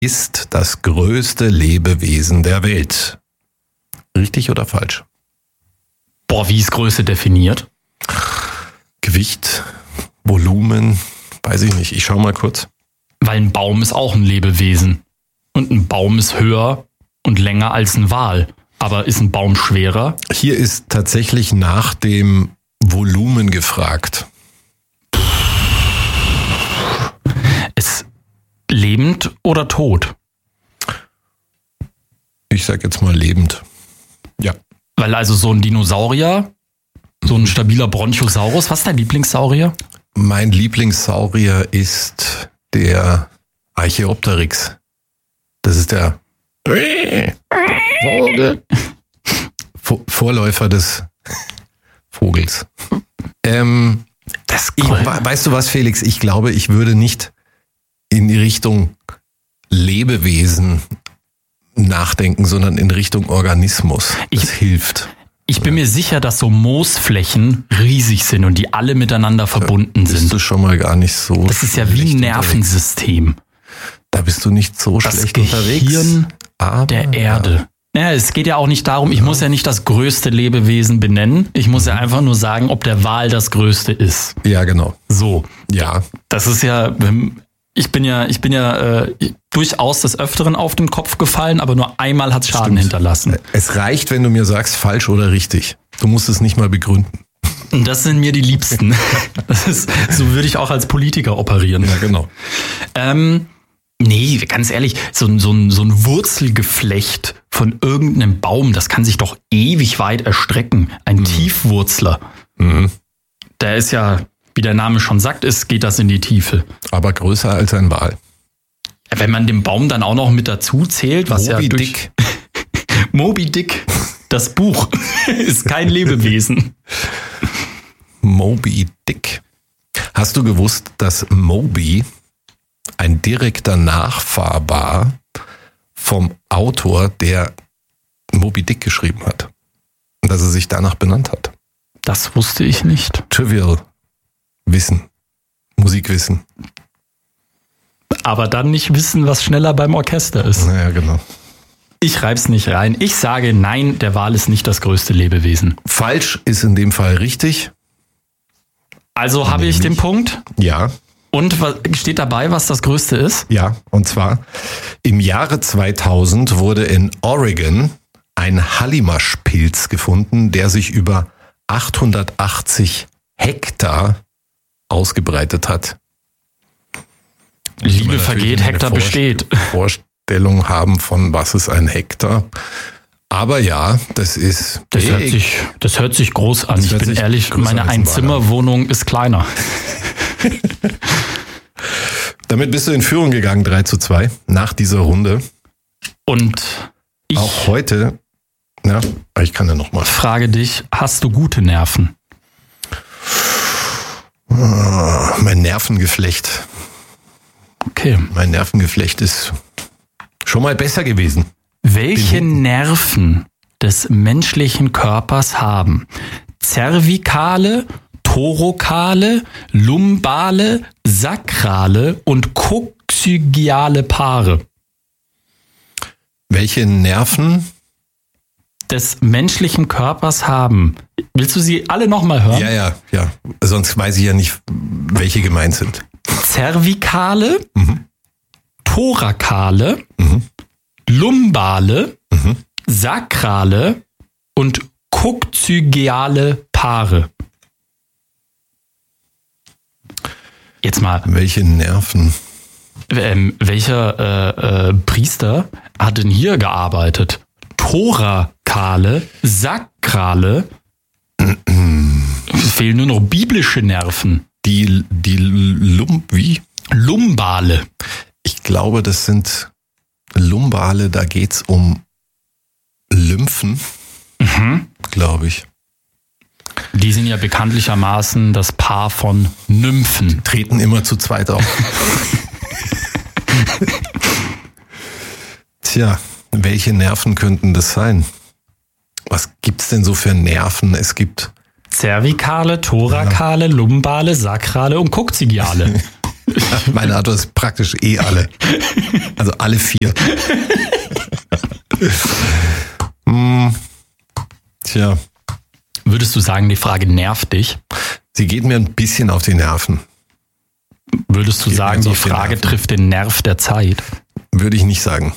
ist das größte Lebewesen der Welt? Richtig oder falsch? Boah, wie ist Größe definiert? Gewicht, Volumen, weiß ich nicht. Ich schau mal kurz. Weil ein Baum ist auch ein Lebewesen. Und ein Baum ist höher und länger als ein Wal. Aber ist ein Baum schwerer? Hier ist tatsächlich nach dem Volumen gefragt. Ist lebend oder tot? Ich sag jetzt mal lebend. Ja. Weil also so ein Dinosaurier, so ein stabiler Bronchosaurus, was ist dein Lieblingssaurier? Mein Lieblingssaurier ist der Archaeopteryx. Das ist der Vorläufer des Vogels. Das ist cool. Weißt du was, Felix? Ich glaube, ich würde nicht in die Richtung Lebewesen nachdenken, sondern in Richtung Organismus. Das hilft. Ich bin mir sicher, dass so Moosflächen riesig sind und die alle miteinander verbunden sind. Bist du schon mal gar nicht so. Das ist ja wie ein Nervensystem. Da bist du nicht so Das schlecht Gehirn unterwegs. der Erde. Ja, es geht ja auch nicht darum, ich muss ja nicht das größte Lebewesen benennen. Ich muss ja einfach nur sagen, ob der Wal das größte ist. Ja, genau. So. Ja. Das ist ja, ich bin ja durchaus des Öfteren auf den Kopf gefallen, aber nur einmal hat es Schaden hinterlassen. Es reicht, wenn du mir sagst, falsch oder richtig. Du musst es nicht mal begründen. Und das sind mir die Liebsten. So würde ich auch als Politiker operieren. Ja, genau. Nee, ganz ehrlich, so ein Wurzelgeflecht von irgendeinem Baum, das kann sich doch ewig weit erstrecken. Ein Tiefwurzler. Der ist ja, wie der Name schon sagt, geht das in die Tiefe. Aber größer als ein Wal. Wenn man den Baum dann auch noch mit dazu zählt, was Moby ja durch Dick. Moby Dick, das Buch, ist kein Lebewesen. Moby Dick. Hast du gewusst, dass Moby ein direkter Nachfahr war vom Autor, der Moby Dick geschrieben hat? Und dass er sich danach benannt hat? Das wusste ich nicht. Trivial Wissen. Musikwissen. Aber dann nicht wissen, was schneller beim Orchester ist. Naja, genau. Ich reib's nicht rein. Ich sage, nein, der Wal ist nicht das größte Lebewesen. Falsch ist in dem Fall richtig. Also habe ich den Punkt. Ja. Und steht dabei, was das größte ist? Ja, und zwar im Jahre 2000 wurde in Oregon ein Hallimasch-Pilz gefunden, der sich über 880 Hektar ausgebreitet hat. Liebe vergeht, Hektar besteht. Vorstellung haben von, was ist ein Hektar. Aber ja, das ist... Das hört sich groß an. Ich bin ehrlich, meine Einzimmerwohnung ist kleiner. Damit bist du in Führung gegangen, 3:2, nach dieser Runde. Und ich auch heute, ja, ich kann ja nochmal. Frage dich, hast du gute Nerven? Mein Nervengeflecht. Okay. Mein Nervengeflecht ist schon mal besser gewesen. Welche Nerven des menschlichen Körpers haben zervikale, thorokale, lumbale, sakrale und coccygeale Paare? Welche Nerven des menschlichen Körpers haben? Willst du sie alle nochmal hören? Ja. Sonst weiß ich ja nicht, welche gemeint sind. Zervikale, thorakale, lumbale, sakrale und coccygeale Paare. Jetzt mal. Welche Nerven? Welcher Priester hat denn hier gearbeitet? Thorakale, sakrale. Es fehlen nur noch biblische Nerven. Die Lumbale. Ich glaube, das sind Lumbale, da geht's um Lymphen, glaube ich. Die sind ja bekanntlichermaßen das Paar von Nymphen. Die treten immer zu zweit auf. Tja, welche Nerven könnten das sein? Was gibt's denn so für Nerven? Es gibt Zervikale, thorakale, lumbale, sakrale und coccygeale. Meine Antwort ist praktisch alle. Also alle 4. Tja. Würdest du sagen, die Frage nervt dich? Sie geht mir ein bisschen auf die Nerven. Würdest du sagen, die Frage trifft den Nerv der Zeit? Würde ich nicht sagen.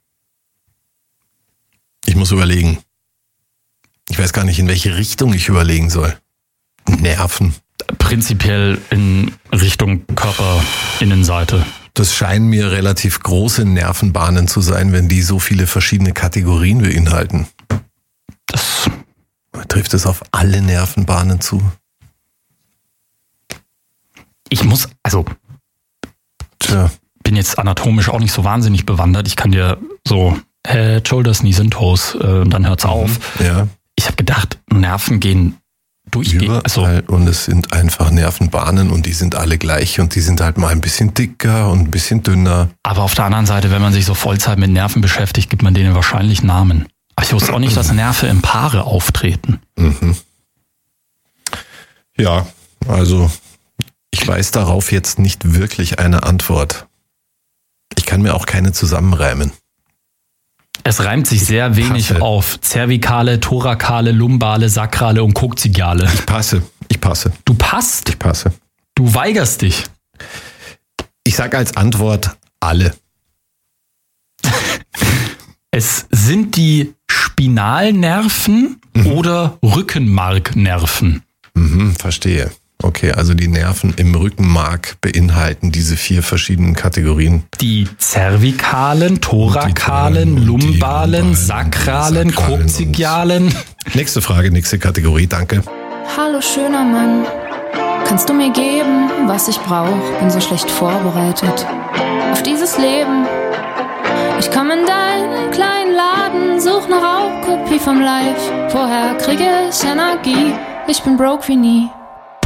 Ich muss überlegen. Ich weiß gar nicht, in welche Richtung ich überlegen soll. Nerven. Prinzipiell in Richtung Körperinnenseite. Das scheinen mir relativ große Nervenbahnen zu sein, wenn die so viele verschiedene Kategorien beinhalten. Das trifft es auf alle Nervenbahnen zu? Ich muss, also, bin jetzt anatomisch auch nicht so wahnsinnig bewandert. Ich kann dir so Head, Shoulders, Knees and Toes, dann hört's auf. Ja. Ich habe gedacht, Nerven gehen durchgehend. Also, und es sind einfach Nervenbahnen und die sind alle gleich und die sind halt mal ein bisschen dicker und ein bisschen dünner. Aber auf der anderen Seite, wenn man sich so Vollzeit mit Nerven beschäftigt, gibt man denen wahrscheinlich Namen. Aber ich wusste auch nicht, dass Nerven im Paare auftreten. Mhm. Ja, also ich weiß darauf jetzt nicht wirklich eine Antwort. Ich kann mir auch keine zusammenreimen. Es reimt sich sehr wenig auf Zervikale, Thorakale, Lumbale, Sakrale und Kokzigiale. Ich passe. Du passt? Ich passe. Du weigerst dich? Ich sage als Antwort alle. Es sind die Spinalnerven oder Rückenmarknerven. Verstehe. Okay, also die Nerven im Rückenmark beinhalten diese 4 verschiedenen Kategorien. Die Zervikalen, Thorakalen, Lumbalen, Sakralen, Kokzigialen. Nächste Frage, nächste Kategorie, danke. Hallo schöner Mann, kannst du mir geben, was ich brauch? Bin so schlecht vorbereitet auf dieses Leben. Ich komm in deinen kleinen Laden, such eine Raubkopie vom Live. Woher kriege ich Energie? Ich bin broke wie nie.